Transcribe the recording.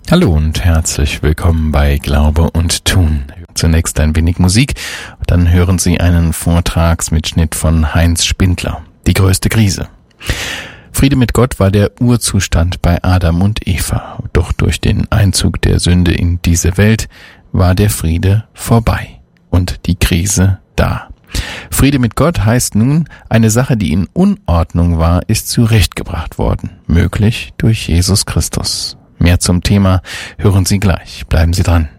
Hallo und herzlich willkommen bei Glaube und Tun. Zunächst ein wenig Musik, dann hören Sie einen Vortragsmitschnitt von Heinz Spindler. Die größte Krise. Friede mit Gott war der Urzustand bei Adam und Eva. Doch durch den Einzug der Sünde in diese Welt war der Friede vorbei und die Krise da. Friede mit Gott heißt nun, eine Sache, die in Unordnung war, ist zurechtgebracht worden. Möglich durch Jesus Christus. Mehr zum Thema hören Sie gleich. Bleiben Sie dran.